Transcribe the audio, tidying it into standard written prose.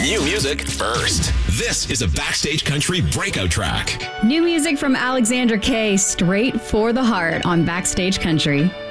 New music first. This is a Backstage Country breakout track. New music from Alexandra Kay, Straight for the Heart on Backstage Country.